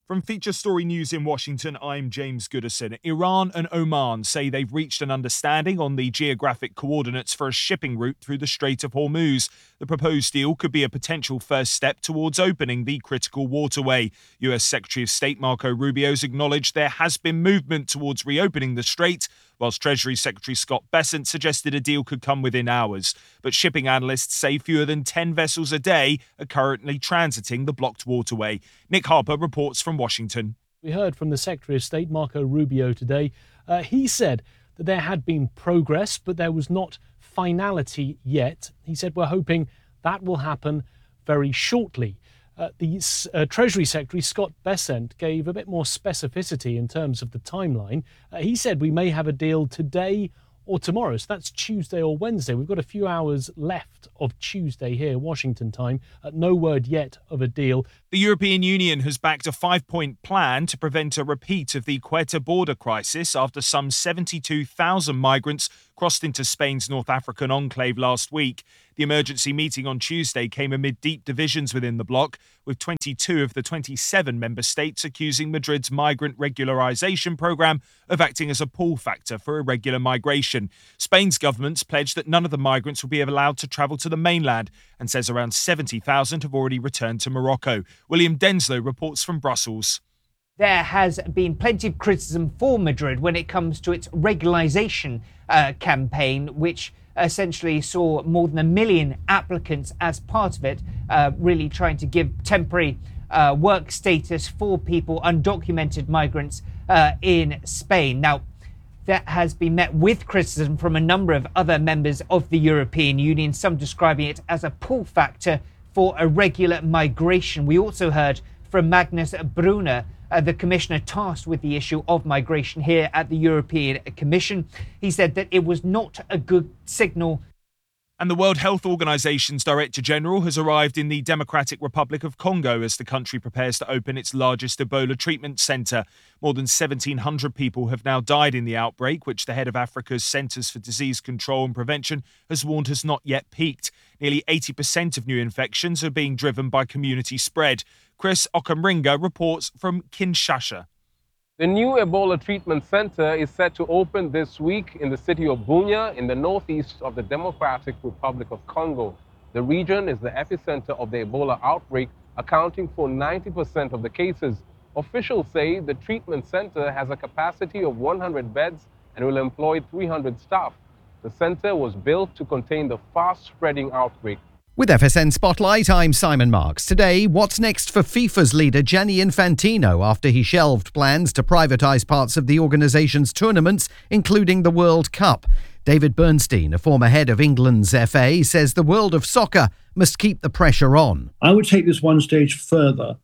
From Feature Story News in Washington, I'm James Goodison. Iran and Oman say they've reached an understanding on the geographic coordinates for a shipping route through the Strait of Hormuz. The proposed deal could be a potential first step towards opening the critical waterway. US Secretary of State Marco Rubio's acknowledged there has been movement towards reopening the strait, whilst Treasury Secretary Scott Bessent suggested a deal could come within hours. But shipping analysts say fewer than 10 vessels a day are currently transiting the blocked waterway. Nick Harper reports from Washington. We heard from the Secretary of State, Marco Rubio, today. He said that there had been progress, but there was not finality yet. He said, we're hoping that will happen very shortly. The Treasury Secretary, Scott Bessent, gave a bit more specificity in terms of the timeline. He said we may have a deal today or tomorrow. So that's Tuesday or Wednesday. We've got a few hours left of Tuesday here, Washington time. No word yet of a deal. The European Union has backed a 5-point plan to prevent a repeat of the Ceuta border crisis after some 72,000 migrants crossed into Spain's North African enclave last week. The emergency meeting on Tuesday came amid deep divisions within the bloc, with 22 of the 27 member states accusing Madrid's migrant regularization program of acting as a pull factor for irregular migration. Spain's government's pledged that none of the migrants will be allowed to travel to the mainland and says around 70,000 have already returned to Morocco. William Denslow reports from Brussels. There has been plenty of criticism for Madrid when it comes to its regularisation campaign, which essentially saw more than 1 million applicants as part of it, really trying to give temporary work status for people, undocumented migrants in Spain. Now, that has been met with criticism from a number of other members of the European Union, some describing it as a pull factor for irregular migration. We also heard from Magnus Brunner, the commissioner tasked with the issue of migration here at the European Commission. He said that it was not a good signal. And the World Health Organization's Director General has arrived in the Democratic Republic of Congo as the country prepares to open its largest Ebola treatment centre. More than 1,700 people have now died in the outbreak, which the head of Africa's Centres for Disease Control and Prevention has warned has not yet peaked. Nearly 80% of new infections are being driven by community spread. Chris Okamringa reports from Kinshasa. The new Ebola treatment center is set to open this week in the city of Bunia in the northeast of the Democratic Republic of Congo. The region is the epicenter of the Ebola outbreak, accounting for 90% of the cases. Officials say the treatment center has a capacity of 100 beds and will employ 300 staff. The center was built to contain the fast-spreading outbreak. With FSN Spotlight, I'm Simon Marks. Today, what's next for FIFA's leader Gianni Infantino after he shelved plans to privatise parts of the organisation's tournaments, including the World Cup? David Bernstein, a former head of England's FA, says the world of soccer must keep the pressure on. I would take this one stage further.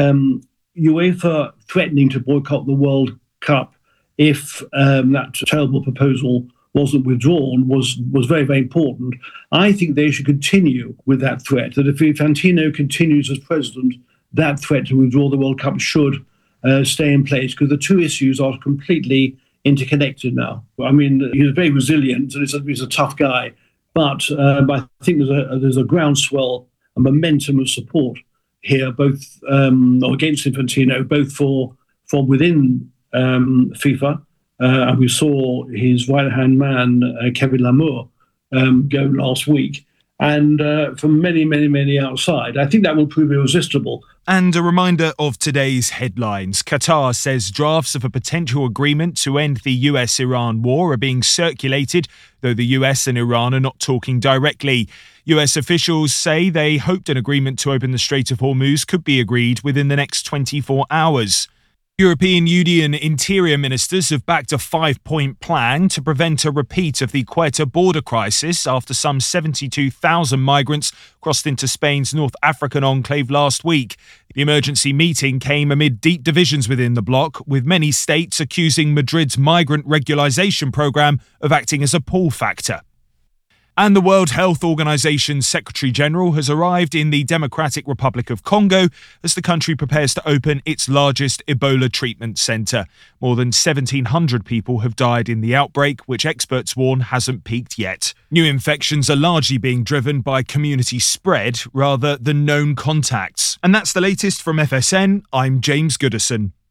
UEFA threatening to boycott the World Cup if that terrible proposal wasn't withdrawn was very, very important. I think they should continue with that threat, that if Infantino continues as president, that threat to withdraw the World Cup should stay in place, because the two issues are completely interconnected now. I mean, he's very resilient and he's a tough guy, but I think there's a groundswell, a momentum of support here, both against Infantino, both from within FIFA. And we saw his right-hand man, Kevin Lamour, go last week. And from many, many, many outside, I think that will prove irresistible. And a reminder of today's headlines. Qatar says drafts of a potential agreement to end the US-Iran war are being circulated, though the US and Iran are not talking directly. US officials say they hoped an agreement to open the Strait of Hormuz could be agreed within the next 24 hours. European Union interior ministers have backed a 5-point plan to prevent a repeat of the Ceuta border crisis after some 72,000 migrants crossed into Spain's North African enclave last week. The emergency meeting came amid deep divisions within the bloc, with many states accusing Madrid's migrant regularization program of acting as a pull factor. And the World Health Organization's Secretary General has arrived in the Democratic Republic of Congo as the country prepares to open its largest Ebola treatment centre. More than 1,700 people have died in the outbreak, which experts warn hasn't peaked yet. New infections are largely being driven by community spread rather than known contacts. And that's the latest from FSN. I'm James Goodison.